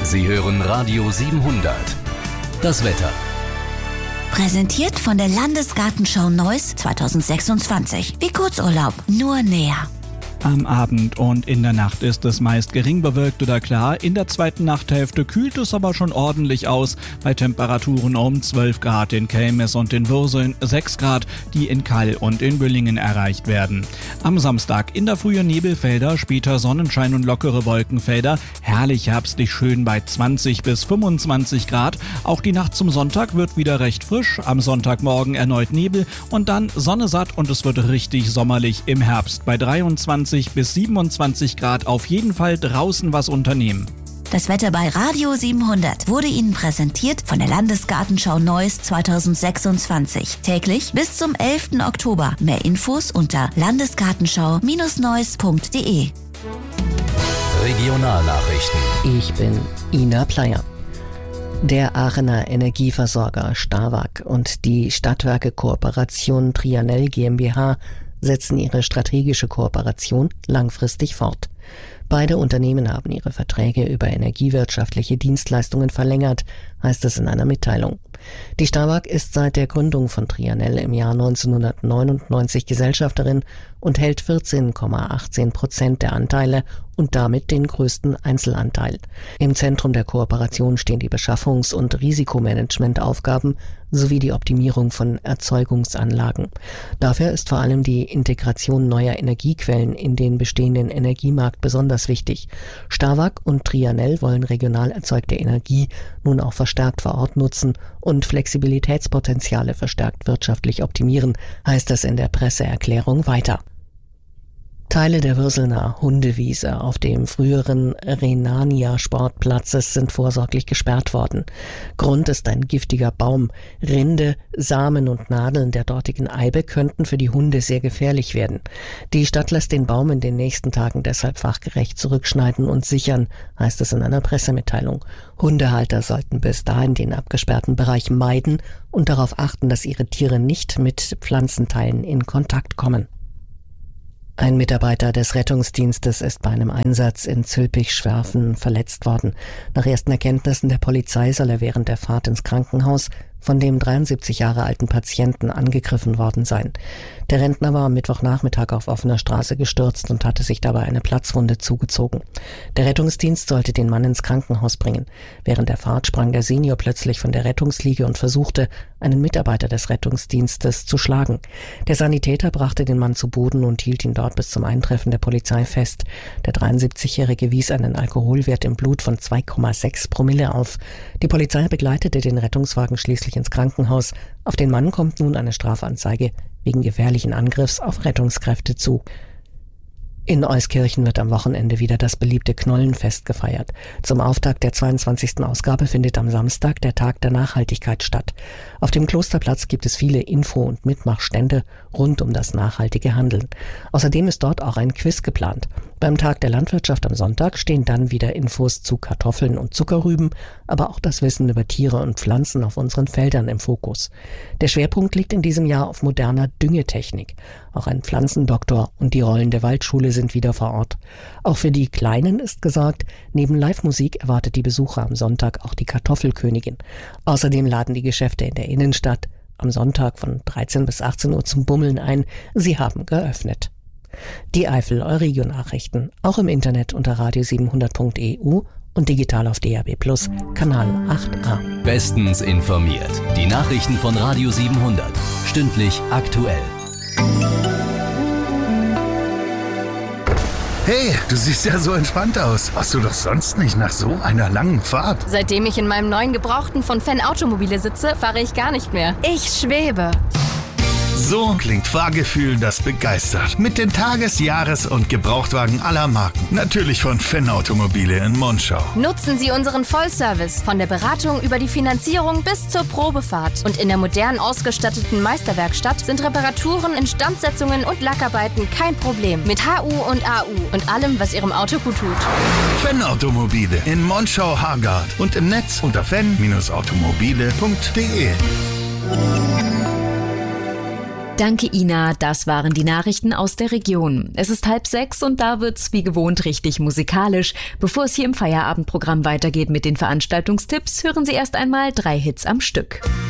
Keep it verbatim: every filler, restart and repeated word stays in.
Sie hören Radio siebenhundert. Das Wetter. Präsentiert von der Landesgartenschau Neuss zweitausendsechsundzwanzig. Wie Kurzurlaub, nur näher. Am Abend und in der Nacht ist es meist gering bewölkt oder klar. In der zweiten Nachthälfte kühlt es aber schon ordentlich aus. Bei Temperaturen um zwölf Grad in Kelmis und in Würseln, sechs Grad, die in Kall und in Büllingen erreicht werden. Am Samstag in der Frühe Nebelfelder, später Sonnenschein und lockere Wolkenfelder. Herrlich herbstlich schön bei zwanzig bis fünfundzwanzig Grad. Auch die Nacht zum Sonntag wird wieder recht frisch. Am Sonntagmorgen erneut Nebel und dann Sonne satt und es wird richtig sommerlich im Herbst bei dreiundzwanzig bis siebenundzwanzig Grad. Auf jeden Fall draußen was unternehmen. Das Wetter bei Radio siebenhundert wurde Ihnen präsentiert von der Landesgartenschau Neuss zweitausendsechsundzwanzig. Täglich bis zum elften Oktober. Mehr Infos unter landesgartenschau Neuss punkt de. Regionalnachrichten. Ich bin Ina Pleyer. Der Aachener Energieversorger Starwag und die Stadtwerke Kooperation Trianel GmbH setzen ihre strategische Kooperation langfristig fort. Beide Unternehmen haben ihre Verträge über energiewirtschaftliche Dienstleistungen verlängert, heißt es in einer Mitteilung. Die Starwag ist seit der Gründung von Trianel im Jahr neunzehnhundertneunundneunzig Gesellschafterin und hält vierzehn Komma achtzehn Prozent der Anteile und damit den größten Einzelanteil. Im Zentrum der Kooperation stehen die Beschaffungs- und Risikomanagementaufgaben sowie die Optimierung von Erzeugungsanlagen. Dafür ist vor allem die Integration neuer Energiequellen in den bestehenden Energiemarkt besonders wichtig. Starwag und Trianel wollen regional erzeugte Energie nun auch verstärkt vor Ort nutzen und Flexibilitätspotenziale verstärkt wirtschaftlich optimieren, heißt es in der Presseerklärung weiter. Teile der Würselner Hundewiese auf dem früheren Rhenania-Sportplatzes sind vorsorglich gesperrt worden. Grund ist ein giftiger Baum. Rinde, Samen und Nadeln der dortigen Eibe könnten für die Hunde sehr gefährlich werden. Die Stadt lässt den Baum in den nächsten Tagen deshalb fachgerecht zurückschneiden und sichern, heißt es in einer Pressemitteilung. Hundehalter sollten bis dahin den abgesperrten Bereich meiden und darauf achten, dass ihre Tiere nicht mit Pflanzenteilen in Kontakt kommen. Ein Mitarbeiter des Rettungsdienstes ist bei einem Einsatz in Zülpich-Schwerfen verletzt worden. Nach ersten Erkenntnissen der Polizei soll er während der Fahrt ins Krankenhaus von dem dreiundsiebzig Jahre alten Patienten angegriffen worden sein. Der Rentner war am Mittwochnachmittag auf offener Straße gestürzt und hatte sich dabei eine Platzwunde zugezogen. Der Rettungsdienst sollte den Mann ins Krankenhaus bringen. Während der Fahrt sprang der Senior plötzlich von der Rettungsliege und versuchte, einen Mitarbeiter des Rettungsdienstes zu schlagen. Der Sanitäter brachte den Mann zu Boden und hielt ihn dort bis zum Eintreffen der Polizei fest. Der dreiundsiebzigjährige wies einen Alkoholwert im Blut von zwei Komma sechs Promille auf. Die Polizei begleitete den Rettungswagen schließlich ins Krankenhaus. Auf den Mann kommt nun eine Strafanzeige wegen gefährlichen Angriffs auf Rettungskräfte zu. In Euskirchen wird am Wochenende wieder das beliebte Knollenfest gefeiert. Zum Auftakt der zweiundzwanzigsten Ausgabe findet am Samstag der Tag der Nachhaltigkeit statt. Auf dem Klosterplatz gibt es viele Info- und Mitmachstände rund um das nachhaltige Handeln. Außerdem ist dort auch ein Quiz geplant. Beim Tag der Landwirtschaft am Sonntag stehen dann wieder Infos zu Kartoffeln und Zuckerrüben, aber auch das Wissen über Tiere und Pflanzen auf unseren Feldern im Fokus. Der Schwerpunkt liegt in diesem Jahr auf moderner Düngetechnik. Auch ein Pflanzendoktor und die rollende Waldschule sind wieder vor Ort. Auch für die Kleinen ist gesagt, neben Live-Musik erwartet die Besucher am Sonntag auch die Kartoffelkönigin. Außerdem laden die Geschäfte in der Innenstadt am Sonntag von dreizehn bis achtzehn Uhr zum Bummeln ein. Sie haben geöffnet. Die Eifel Euregio-Nachrichten, auch im Internet unter radio siebenhundert punkt e u und digital auf D A B plus, Kanal acht a. Bestens informiert. Die Nachrichten von Radio siebenhundert. Stündlich aktuell. Hey, du siehst ja so entspannt aus. Warst du doch sonst nicht nach so einer langen Fahrt? Seitdem ich in meinem neuen Gebrauchten von Fenn Automobile sitze, fahre ich gar nicht mehr. Ich schwebe. So klingt Fahrgefühl, das begeistert. Mit den Tages-, Jahres- und Gebrauchtwagen aller Marken. Natürlich von Fenn Automobile in Monschau. Nutzen Sie unseren Vollservice von der Beratung über die Finanzierung bis zur Probefahrt. Und in der modern ausgestatteten Meisterwerkstatt sind Reparaturen, Instandsetzungen und Lackarbeiten kein Problem. Mit H U und A U und allem, was Ihrem Auto gut tut. Fenn Automobile in Monschau-Hargard und im Netz unter fenn Bindestrich automobile punkt de. Danke, Ina. Das waren die Nachrichten aus der Region. Es ist halb sechs und da wird's wie gewohnt richtig musikalisch. Bevor es hier im Feierabendprogramm weitergeht mit den Veranstaltungstipps, hören Sie erst einmal drei Hits am Stück.